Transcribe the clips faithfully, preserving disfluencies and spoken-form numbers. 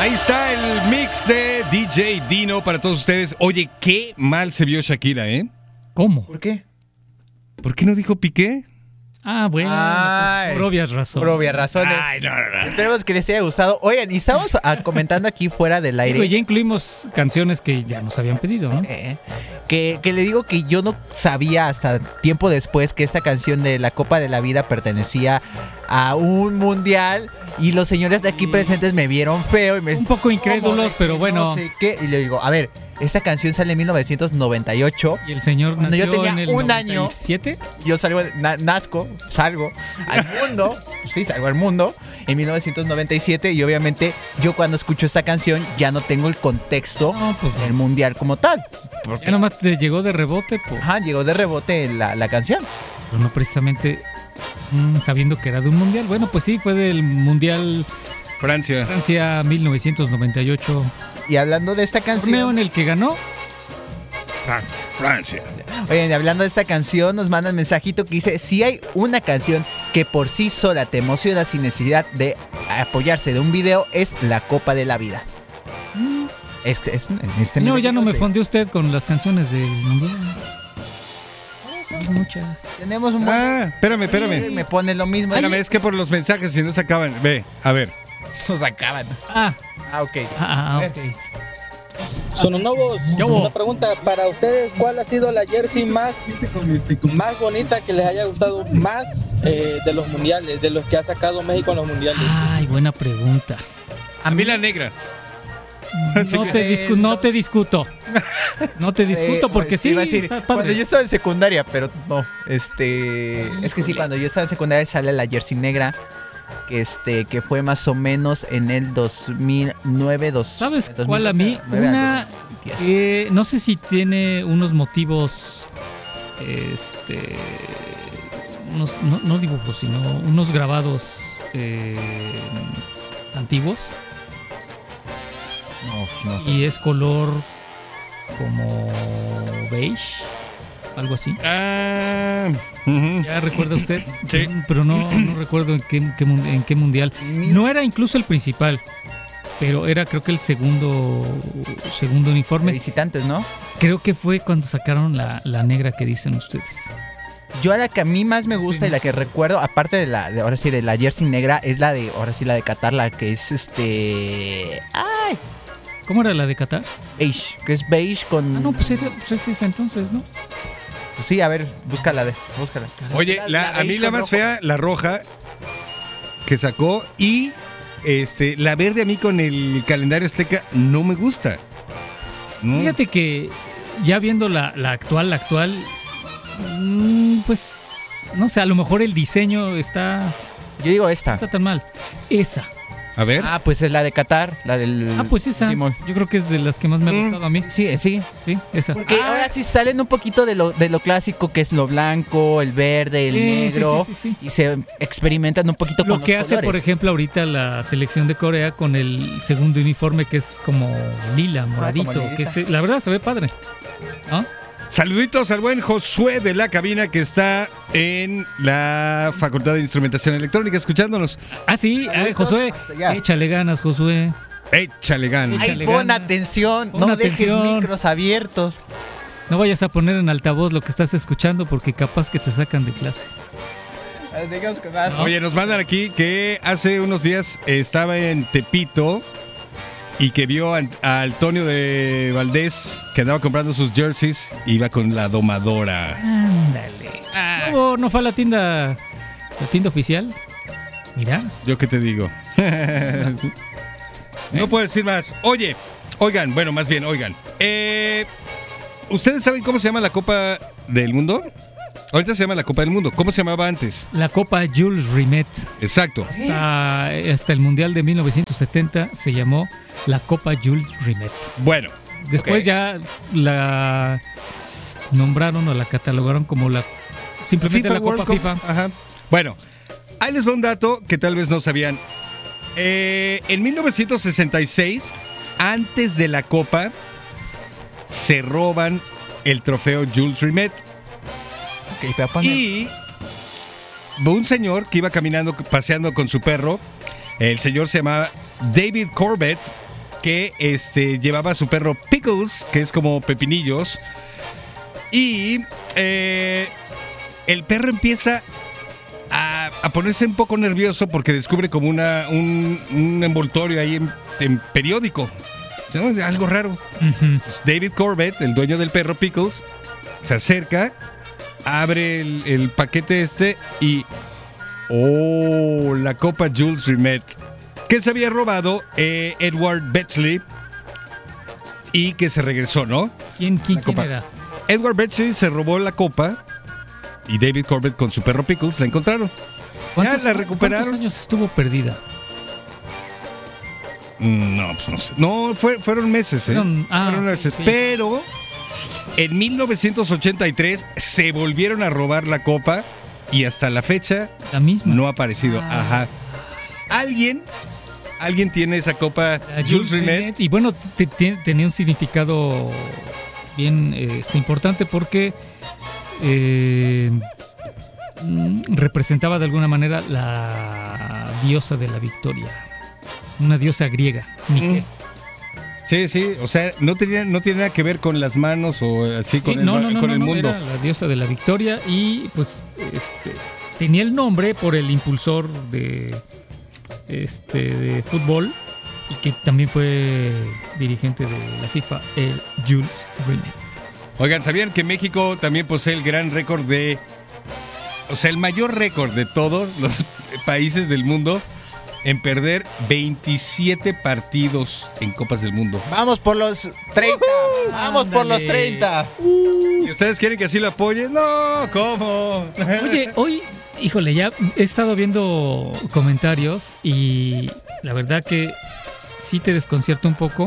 Ahí está el mix de D J Dino para todos ustedes. Oye, qué mal se vio Shakira, ¿eh? ¿Cómo? ¿Por qué? ¿Por qué no dijo Piqué? Ah, bueno, Ay, pues, por obvias razones. Por obvias razones. Ay, no, no, no. Esperemos que les haya gustado. Oigan, y estamos ah, comentando aquí fuera del aire. Digo, ya incluimos canciones que ya nos habían pedido, ¿no? Eh, que, que le digo que yo no sabía hasta tiempo después que esta canción de la Copa de la Vida pertenecía a un mundial y los señores de aquí presentes me vieron feo y me Un poco incrédulos, que pero bueno. No sé qué. Y le digo, a ver, esta canción sale en mil novecientos noventa y ocho. Y el señor Cuando yo nació tenía en el un noventa y siete. Yo salgo, na- nazco, salgo al mundo, sí, salgo al mundo en mil novecientos noventa y siete y obviamente yo cuando escucho esta canción ya no tengo el contexto No, pues del mundial como tal. Porque, ya nomás te llegó de rebote, pues. ajá, llegó de rebote la, la canción. Pero no precisamente mm, sabiendo que era de un mundial. Bueno, pues sí, fue del Mundial Francia. Francia mil novecientos noventa y ocho. Y hablando de esta Torneo canción, en el que ganó Francia. Francia. oigan, y hablando de esta canción, nos mandan mensajito que dice, si hay una canción que por sí sola te emociona sin necesidad de apoyarse de un video, es La Copa de la Vida. Es, es, en este No, ya no me de- fonde usted con las canciones del mundial. Hay muchas. Tenemos un buen... Ah, espérame, espérame. Me pone lo mismo. Espérame, es que por los mensajes si no se acaban. Ve, a ver. Nos acaban. Ah, Ah, ok. ah, ok. Sononovos, ¿Qué hubo? una pregunta para ustedes, ¿cuál ha sido la jersey más, más bonita que les haya gustado más eh, de los mundiales, de los que ha sacado México en los mundiales? Ay, buena pregunta. A mí la negra. No te, discu- no te discuto. No te discuto Eh, porque sí, iba a decir, está cuando padre. yo estaba en secundaria, pero no, este, es que sí, cuando yo estaba en secundaria sale la jersey negra, que este, que fue más o menos en el dos mil nueve, dos, ¿Sabes dos mil cuál a mí? nueve, Una algo, diez. que no sé si tiene unos motivos, este, unos, no, no dibujos, sino unos grabados eh, antiguos. No, no. Y es color como beige, algo así. Ah, ujú. ¿Ya recuerda usted? Sí. Pero no, no recuerdo en qué, qué mun- en qué mundial. No era incluso el principal, pero era creo que el segundo segundo De uniforme. visitantes, ¿no? Creo que fue cuando sacaron la, la negra que dicen ustedes. Yo a la que a mí más me gusta Sí. y la que recuerdo, aparte de la, de, ahora sí, de la jersey negra, es la de, ahora sí, la de Qatar, la que es este, ay, ¿Cómo era la de Qatar? beige, que es beige con, Ah, no, pues es, pues es esa entonces, ¿no? pues sí, a ver, búscala, de, búscala. Oye, La- la- la a mí beige la con más rojo. fea, la roja, que sacó, y este la verde a mí con el calendario azteca no me gusta. No. Fíjate que ya viendo la, la actual, la actual, mm, pues, no sé, a lo mejor el diseño está, Yo digo no esta. está tan mal. Esa. A ver. Ah, pues es la de Qatar, la del... Ah, pues esa. Simón. Yo creo que es de las que más me ha Mm. gustado a mí. Sí, sí. Sí, esa. Porque Ah. ahora sí salen un poquito de lo, de lo clásico, que es lo blanco, el verde, el Sí, sí, negro, sí, sí, sí. y se experimentan un poquito Lo con que los hace, colores. por ejemplo, ahorita la selección de Corea con el segundo uniforme que es como lila, moradito, como lilita. que se- la verdad se ve padre. ¿No? Saluditos al buen Josué de la cabina que está en la Facultad de Instrumentación Electrónica escuchándonos. Ah, sí, eh, Saluditos Josué, hasta allá. échale ganas, Josué. Échale ganas. Ay, échale pon ganas. atención, Pon no dejes atención. micros abiertos. No vayas a poner en altavoz lo que estás escuchando porque capaz que te sacan de clase. Sigamos con más. No. Oye, nos mandan aquí que hace unos días estaba en Tepito y que vio a, a Antonio de Valdés que andaba comprando sus jerseys, iba con la domadora. Ándale. Ah, No, no fue a la tienda, la tienda oficial. Mira. ¿yo qué te digo? No puedo decir más. Oye, oigan, bueno, más bien, oigan. Eh, ¿Ustedes saben cómo se llama la Copa del Mundo? Ahorita se llama la Copa del Mundo. ¿Cómo se llamaba antes? La Copa Jules Rimet. Exacto. Hasta, hasta el Mundial de mil novecientos setenta se llamó la Copa Jules Rimet. Bueno, Después Ok. ya la nombraron o la catalogaron como la simplemente la, World Copa Cup. FIFA. Ajá. Bueno, ahí les va un dato que tal vez no sabían. Eh, en mil novecientos sesenta y seis, antes de la Copa, se roban el trofeo Jules Rimet. Ok, pero ponme- Y un señor que iba caminando, paseando con su perro, el señor se llamaba David Corbett, que este, llevaba a su perro Pickles, que es como pepinillos. Y eh, el perro empieza a, a ponerse un poco nervioso porque descubre como una, un, un envoltorio ahí en, en periódico. ¿Sí? Algo raro. Ujú. Pues David Corbett, el dueño del perro Pickles, se acerca, abre el, el paquete este y... ¡Oh! La copa Jules Rimet, que se había robado eh, Edward Bechley y que se regresó, ¿no? ¿Quién, quién, La quién copa. era? Edward Bechley se robó la copa y David Corbett con su perro Pickles la encontraron. ¿Cuántos, la recuperaron. ¿Cuántos años estuvo perdida? Mm, No, pues no sé. No, fue- fueron meses, ¿eh? Fueron- ah, fueron ok, meses. ok. Pero en mil novecientos ochenta y tres se volvieron a robar la copa y hasta la fecha La misma. no ha aparecido. Ah. Ajá. Alguien, alguien tiene esa copa La Jules Jules Rimet. Rimet, y bueno, te- te- tenía un significado bien eh, este, importante porque eh, mm, representaba de alguna manera la diosa de la victoria. Una diosa griega, Nike. Mm. Sí, sí, o sea, no tenía, no tiene nada que ver con las manos o así con Sí, el, no, ma- no, no, con no, el no, mundo. era la diosa de la victoria y pues este, tenía el nombre por el impulsor de este de fútbol y que también fue dirigente de la FIFA, el Jules Rimet. Oigan, ¿sabían que México también posee el gran récord de... O sea, el mayor récord de todos los países del mundo en perder veintisiete partidos en Copas del Mundo? Vamos por los treinta. Vamos por los Ándale. treinta. ¿Y ustedes quieren que así lo apoyen? No, ¿cómo? Oye, hoy, híjole, ya he estado viendo comentarios y la verdad que sí te desconcierta un poco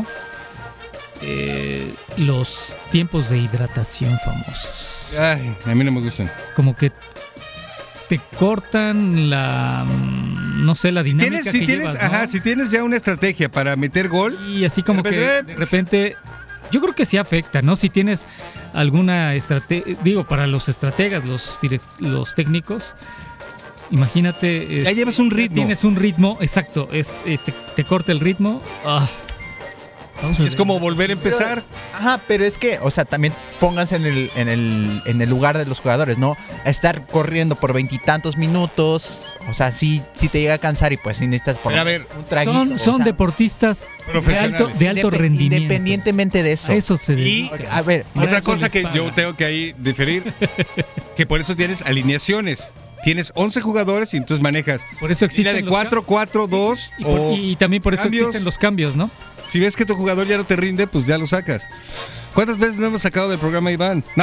eh, los tiempos de hidratación famosos. Ay, a mí no me gustan. Como que te cortan la, mm, no sé, la dinámica ¿Tienes, si que tienes, llevas, ¿no? ajá, si tienes ya una estrategia para meter gol, Y así como De que repente- de repente, yo creo que sí afecta, ¿no? Si tienes alguna estrategia, digo, para los estrategas, los, direct- los técnicos, imagínate. ya este, llevas un ritmo. Tienes un ritmo, exacto, es eh, te, te corta el ritmo. Ah. Vamos a Es ver. como volver a empezar. Ajá, pero es que, o sea, también pónganse en el, en el, en el lugar de los jugadores, ¿no? Estar corriendo por veintitantos minutos, o sea, sí, sí te llega a cansar y pues sí necesitas por Pero a ver, un traguito. Son, o son sea, deportistas de Profesionales. alto, de alto indep- rendimiento. Independientemente de eso. A eso se Y- dedica. A ver, Para Otra eso cosa les que paga. yo tengo que ahí diferir, que por eso tienes alineaciones. Tienes once jugadores y entonces manejas Por eso línea existen de los cuatro, cuatro, dos cam- y, por- o y también por eso cambios. existen los cambios, ¿no? si ves que tu jugador ya no te rinde, pues ya lo sacas. ¿Cuántas veces no hemos sacado del programa Iván? No.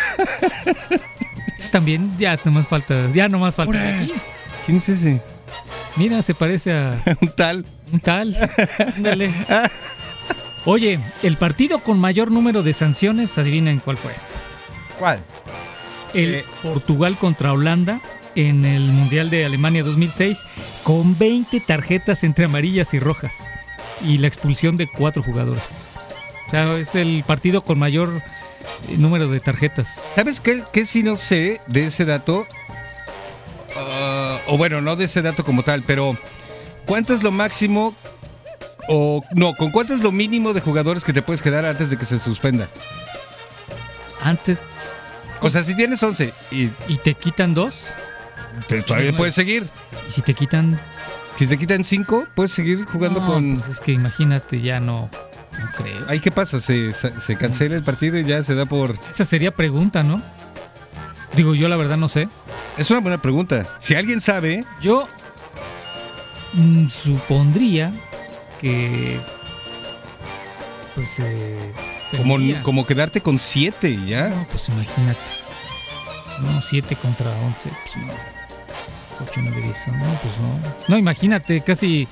También ya nomás falta, ya nomás falta. Ahora. Aquí. ¿Quién es ese? Mira, se parece a Un tal. un tal. Ándale. Oye, el partido con mayor número de sanciones, adivinen cuál fue. ¿cuál? El Eh. Portugal contra Holanda en el Mundial de Alemania dos mil seis, con veinte tarjetas entre amarillas y rojas y la expulsión de cuatro jugadores. O sea, es el partido con mayor eh, número de tarjetas. ¿Sabes qué, qué sí no sé de ese dato? Ah, o bueno, no de ese dato como tal, pero ¿cuánto es lo máximo? O no, ¿con cuánto es lo mínimo de jugadores que te puedes quedar antes de que se suspenda? Antes, O sea, si tienes once y y te quitan dos, te- todavía nueve. puedes seguir. y si te quitan... Si te quitan cinco, puedes seguir jugando No, con... pues es que imagínate, ya no, no creo. Ahí, ¿qué pasa? Se, se, se cancela el partido y ya se da por... Esa sería pregunta, ¿no? Digo, yo la verdad no sé. Es una buena pregunta. Si alguien sabe, Yo mm, supondría que pues eh, como, tendría. como quedarte con siete y ya. No, pues imagínate. No, siete contra once, pues no. ocho, nueve, diez, no, pues no. No, imagínate, casi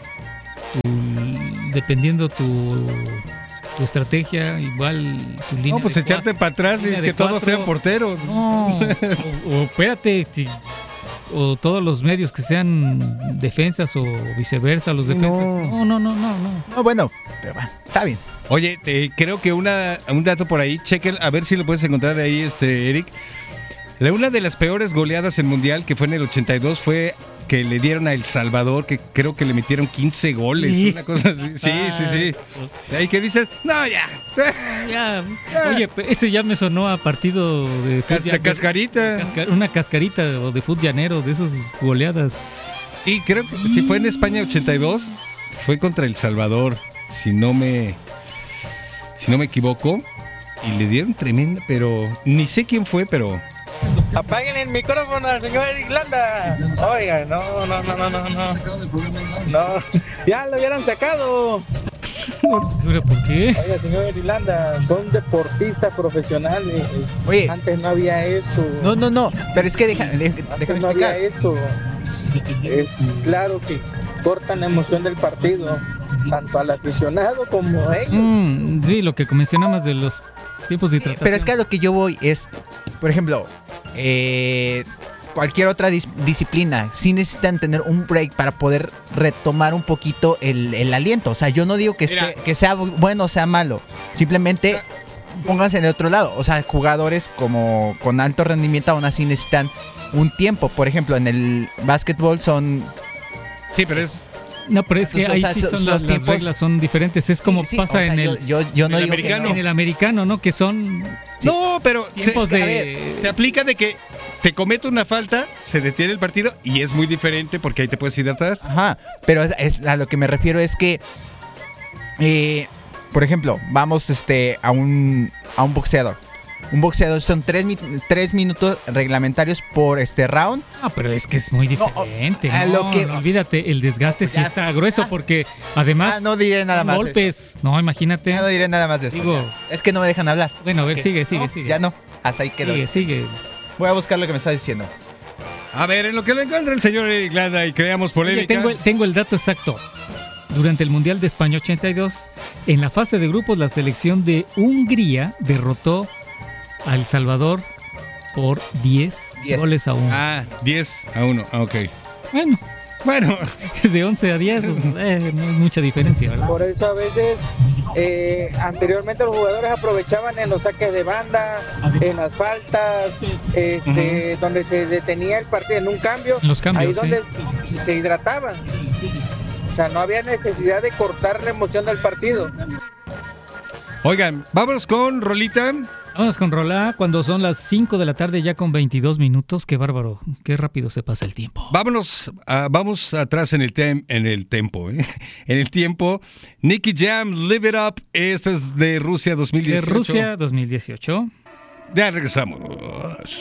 tu- dependiendo tu tu estrategia, igual tu línea No, pues de echarte para atrás y línea que de todos cuatro. sean porteros. No, o, o espérate, si- o todos los medios que sean defensas o viceversa, los defensas. No. No, no, no, no, no. No, bueno, pero bueno, está bien. Oye, te- creo que una, un dato por ahí, chequen, a ver si lo puedes encontrar ahí, este Eric. La, una de las peores goleadas en Mundial, que fue en el ochenta y dos, fue que le dieron a El Salvador, que creo que le metieron quince goles, Sí. una cosa así. Sí, sí, sí. De ahí que dices, no, ya. Ya, oye, pe- ese ya me sonó a partido de Cas- fut- de cascarita. casca- una cascarita o de fut llanero, de esas goleadas. Y creo que si fue en España ochenta y dos, fue contra El Salvador, si no me si no me equivoco, y le dieron tremenda, pero ni sé quién fue, pero Apaguen el micrófono al señor Eric Landa. Oiga, no, no, no, no, no, no. No, ya lo hubieran sacado. ¿Pero por qué? Oiga, señor Eric Landa, son deportistas profesionales. Oye. Antes no había eso. No, no, no, pero es que deja, de- Antes déjame no había explicar. eso. Es claro que cortan la emoción del partido, tanto al aficionado como a ellos. Mm, sí, lo que mencionabas de los tiempos de hidratación. Pero es que a lo que yo voy es, por ejemplo, eh, cualquier otra dis- disciplina, sí necesitan tener un break para poder retomar un poquito el, el aliento. O sea, yo no digo que, Mira. esté- que sea bu- bueno o sea malo, simplemente pónganse en el otro lado. O sea, jugadores como con alto rendimiento aún así necesitan un tiempo. Por ejemplo, en el básquetbol son... sí, pero es No, pero es que O ahí sea, sí son- son los las, las tiempos- reglas son diferentes. Es como Sí, sí, pasa o sea, en yo, el, yo, yo no el digo que americano. no. en el americano, ¿no? Que son Sí. no, pero se, tiempos a de... ver, se aplica de que te comete una falta, se detiene el partido y es muy diferente porque ahí te puedes hidratar. Ajá, pero es, es- a lo que me refiero es que, eh, por ejemplo, vamos este, a, un, a un boxeador. Un boxeador son tres, mi- tres minutos reglamentarios por este round. Ah, pero es que es muy No, diferente. a No, lo que- no, olvídate, el desgaste sí Ya. está grueso porque además Ah, no diré nada son más. de golpes. No, imagínate. esto. Ya no diré nada más de esto. Digo- ya. Es que no me dejan hablar. Bueno, a ver, ¿Qué? sigue, sigue, No, sigue. Ya no, hasta ahí quedó. Sigue, sigue. Voy a buscar lo que me está diciendo. A ver, en lo que lo encuentra el señor Eric Landa y creamos Oye, polémica. tengo, el, tengo el dato exacto. Durante el Mundial de España ochenta y dos, en la fase de grupos, la selección de Hungría derrotó a El Salvador por diez diez. goles a uno. Ah, diez a uno. Ah, ok. Bueno, Bueno, de once a diez, pues, eh, no es mucha diferencia, ¿verdad? Por eso a veces eh, anteriormente los jugadores aprovechaban en los saques de banda, en las faltas, este, donde se detenía el partido en un cambio, En los cambios, ahí sí. donde se hidrataban. O sea, no había necesidad de cortar la emoción del partido. oigan, vámonos con Rolita. Vamos con Rolá cuando son las cinco de la tarde ya con veintidós minutos. Qué bárbaro, qué rápido se pasa el tiempo. Vámonos, ah, vamos atrás en el tem- en el tempo, ¿eh? En el tiempo. Nicky Jam, Live It Up, ese es de Rusia dos mil De dieciocho. Rusia dos mil dieciocho. Ya regresamos.